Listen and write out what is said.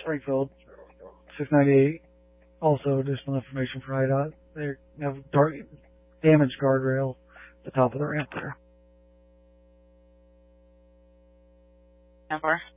Springfield, 698. Also, additional information for IDOT. They have damaged guardrail at the top of the ramp there. 10-4.